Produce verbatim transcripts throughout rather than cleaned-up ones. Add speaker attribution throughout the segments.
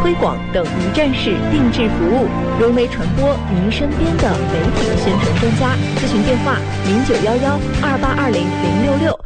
Speaker 1: 推广等一站式定制服务，融媒传播您身边的媒体宣传专家。咨询电话零九幺幺二八二零零六六。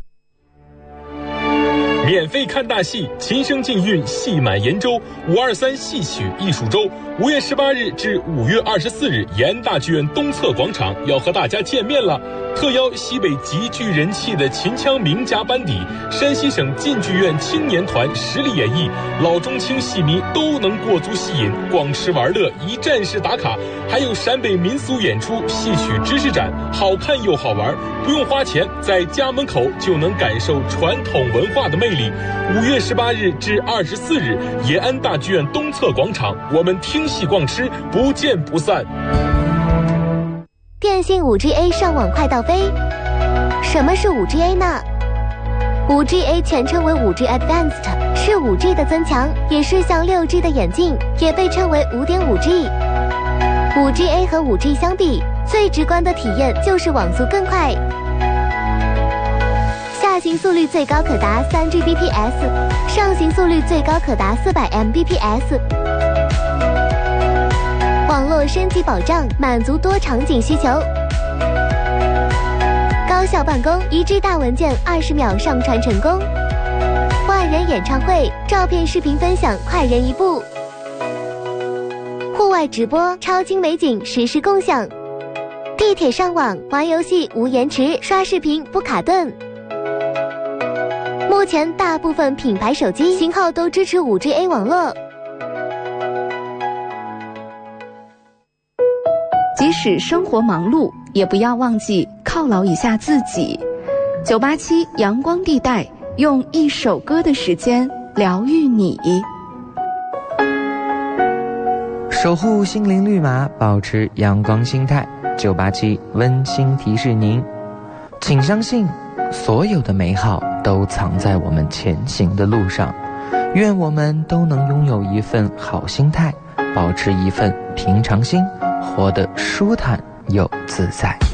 Speaker 2: 免费看大戏，琴声竞韵，戏满延州。五二三戏曲艺术周，五月十八日至五月二十四日，延安大剧院东侧广场要和大家见面了。特邀西北极具人气的秦腔名家班底，山西省晋剧院青年团实力演绎，老中青戏迷都能过足戏瘾，逛吃玩乐，一站式打卡。还有陕北民俗演出、戏曲知识展，好看又好玩，不用花钱，在家门口就能感受传统文化的魅力。五月十八日至二十四日，延安大剧院东侧广场，我们听戏逛吃，不见不散。
Speaker 3: 电信 五 G A 上网快到飞。什么是 五 G A 呢？ 五 G A 全称为 五 G Advanced， 是 五 G 的增强，也是向 六 G 的演进，也被称为 五点五 G。 五 G A 和 五 G 相比，最直观的体验就是网速更快，下行速率最高可达 三 G B P S， 上行速率最高可达 四百 M B P S。网络升级保障，满足多场景需求。高效办公，一 G 大文件二十秒上传成功。万人演唱会，照片视频分享快人一步。户外直播，超清美景实时共享。地铁上网，玩游戏无延迟，刷视频不卡顿。目前大部分品牌手机型号都支持 五 G A 网络。
Speaker 4: 即使生活忙碌，也不要忘记犒劳一下自己。九八七阳光地带，用一首歌的时间疗愈你。
Speaker 5: 守护心灵绿码，保持阳光心态。九八七温馨提示您，请相信，所有的美好都藏在我们前行的路上。愿我们都能拥有一份好心态，保持一份平常心，活得舒坦又自在。